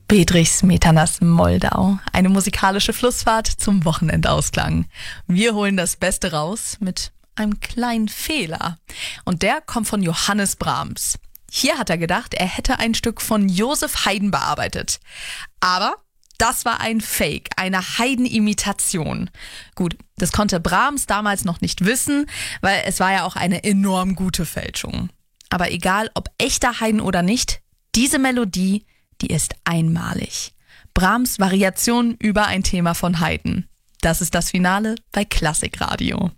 Bedrichs Metanas Moldau. Eine musikalische Flussfahrt zum Wochenendausklang. Wir holen das Beste raus mit einem kleinen Fehler. Und der kommt von Johannes Brahms. Hier hat er gedacht, er hätte ein Stück von Joseph Haydn bearbeitet. Aber das war ein Fake, eine Haydn-Imitation. Gut, das konnte Brahms damals noch nicht wissen, weil es war ja auch eine enorm gute Fälschung. Aber egal, ob echter Haydn oder nicht, diese Melodie, die ist einmalig. Brahms Variation über ein Thema von Haydn. Das ist das Finale bei Klassikradio.